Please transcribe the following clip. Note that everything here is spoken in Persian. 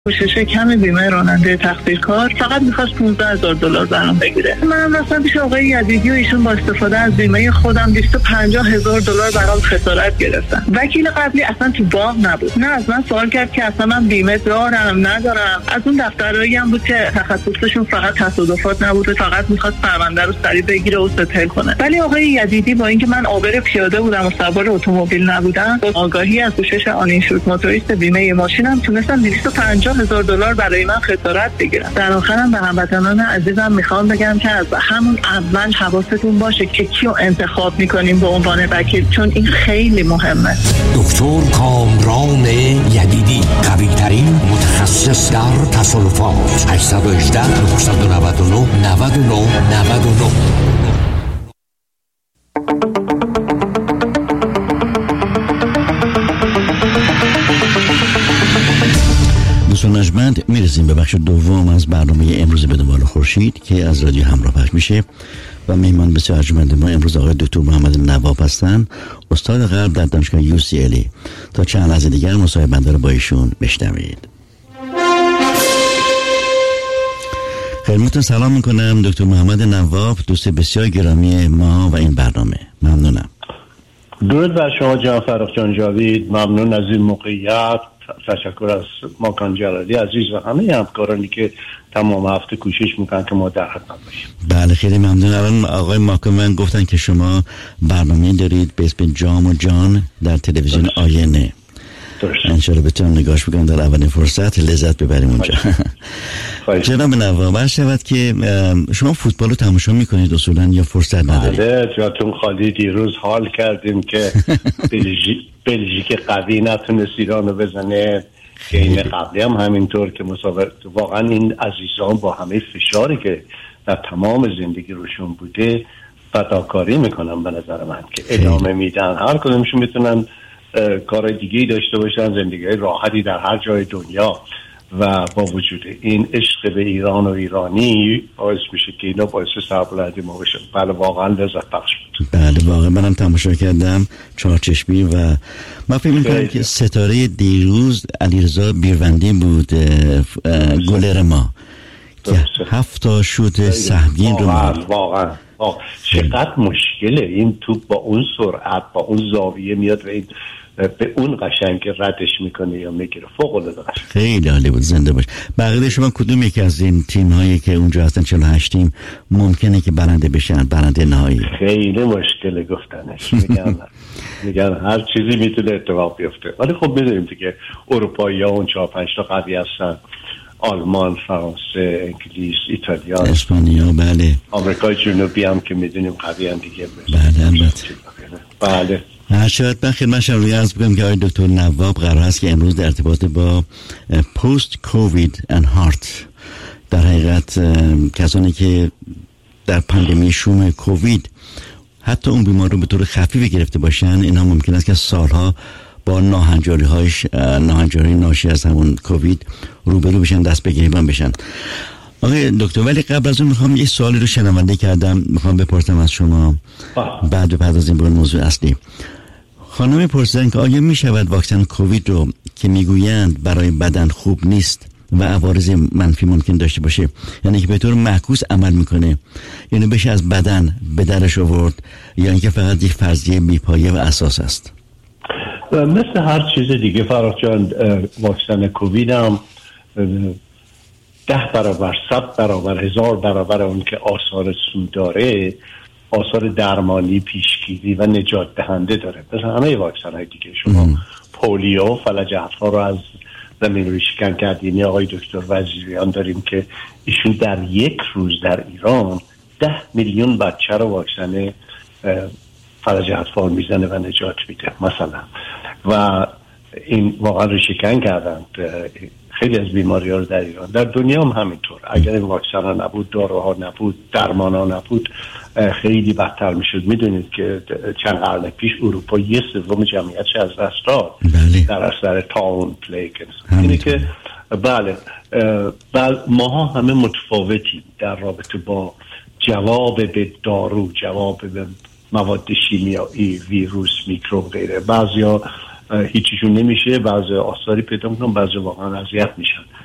پوشش کم بیمه راننده تقصیرکار فقط می‌خواست $15,000 برام بگیره. منم رفتم پیش آقای یزیدی و ایشون با استفاده از بیمه خودم $250,000 برام خسارت گرفتن. وکیل قبلی اصلا تو باغ نبود. نه از من سوال کرد که اصلا من بیمه دارم ندارم. از اون دفترایی هم بود که تخصصشون فقط تصادفات نبود، فقط می‌خواست پرونده رو سریع بگیره و ستل کنه. ولی آقای یزیدی با اینکه من عابر پیاده بودم و سوار اتومبیل نبودم، با آگاهی از پوشش آنینشورد موتوریست بیمه ماشینم تونستم $250,000 برای من خسارت بگیرم. در آخرم به هموطنان عزیزم میخوام بگم که از همون اول حواستون باشه که کیو انتخاب میکنیم به عنوان وکیل، چون این خیلی مهمه. دکتر کامران یدیدی، قوی ترین متخصص در تصادفات. 818 999 99 99. دوستان ارجمند، میرسیم به بخش دوم از برنامه امروز به دنبال خورشید که از رادیو همراه پخش میشه و مهمان بسیار ارجمند ما امروز آقای دکتر محمد نواب هستن، استاد قلب در دانشگاه UCLA. تا چند لحظه دیگر مصاحبه بنده رو با ایشون بشنوید. خدمتتون سلام میکنم دکتر محمد نواب، دوست بسیار گرامی ما و این برنامه. ممنونم. درود بر شما جناب فرخ جان جاوید. ممنون از این موقعیت. تشکر از ماکان جلالی عزیز و همه همکارانی که تمام هفته کوشش میکنن که ما در خدمت باشیم. بله خیلی ممنون. الان آقای ماکان من گفتن که شما برنامه دارید به اسم جام و جان در تلویزیون آینه. انشاءالله بتونم نگاهش بکنم در اولین فرصت، لذت ببریم اونجا. جناب نواب، عرض شود که شما فوتبال رو تماشا میکنید اصولا یا فرصت ندارید؟ بله جاتون خالی. دیروز حال کردیم که بلژیک قوی نتونست ایران رو بزنه. گیم قبلی هم همینطور که مسابقه. واقعا این عزیزان با همه فشاری که در تمام زندگی روشون بوده فداکاری میکنن به نظر من که ادامه میدن. هر کدومشون میتونن کارهای دیگه‌ای داشته باشن، زندگی راحتی در هر جای دنیا، و با وجود این عشق به ایران و ایرانی باعث میشه که اینا باعث سربلندی ما بشن. بله واقعا لذت بخش بود. بله واقعا منم تماشا کردم چهارچشمی و من فکر می‌کنم که ستاره دیروز علیرضا بیروندی بود، گلر ما که 7 شوت سهمگین رو واقعا چقدر مشکله این توپ با اون سرعت با اون زاویه میاد و این به اون قشنگ ردش میکنه یا میگیره. فوق العاده قشنگ. خیلی عالی بود. زنده باش. بقیه شما کدوم یکی از این تیم هایی که اونجا هستن 48 تیم ممکنه که برنده بشن، برنده نهایی؟ خیلی مشکله گفتنش. میگن هر چیزی میتونه اتفاق بیفته، ولی خب میدونیم دیگه اروپایی ها اون 4-5 تا قوی هستن: آلمان، فرانسه، انگلیس، ایتالیا، اسپانیا، بله، آمریکای جنوبی هم که میدونیم قوی هم دیگه. بله البته. بله. شاید من خدمتشون روی عرض بکنم که آقای دکتر نواب قرار است که امروز در ارتباط با پست کووید اند هارت، در حقیقت کسانی که در پاندمی شوم کووید حتی اون بیمار رو به طور خفیف گرفته باشن، اینها ممکن است که سالها با ناهنجاری ناشی از همون کووید روبرو بشن، دست به گریبان بشن. آقای دکتر، ولی قبل از اون میخوام یه سوالی رو شنونده کردم، میخوام بپرسم از شما بعد بپردازیم به موضوع اصلی. خانمی پرسیدن که آیا میشود واکسن کووید رو که میگویند برای بدن خوب نیست و عوارض منفی ممکن داشته باشه، یعنی که به طور معکوس عمل میکنه، یعنی بشه از بدن به درش آورد، یا اینکه فقط یک فرضیه بی‌پایه و اساس است؟ مثل هر چیز دیگه فرخ جان، واکسن کووید هم 10 برابر 100 برابر 1000 برابر اون که آثار سو داره، آثار درمانی، پیشگیری و نجات دهنده داره. مثل همه واکسن های دیگه. شما پولیو، فلج اطفال رو از زمین روی شکن کردین. آقای دکتر وزیریان داریم که ایشون در 1 روز در ایران 10 میلیون بچه رو واکسن فلج اطفال میزنه و نجات میده مثلا. و این واقعا روی شکن کردند خیلی از بیماری ها رو در ایران. در دنیا هم همینطور. اگر این واکسن ها نبود، داروها نبود، درمان ها نبود، خیلی بدتر میشد. میدونید که چند قرن پیش اروپا 1/3 جمعیتش از دست داد در اثر تاون پلیگ. اینه که بله ما همه متفاوتیم در رابطه با جواب به دارو، جواب به مواد شیمیایی، ویروس، میکروب غیره. بعضیا هیچیشون نمیشه، بعضی آثاری پیدا میکنن، بعضی واقعا اذیت میشن.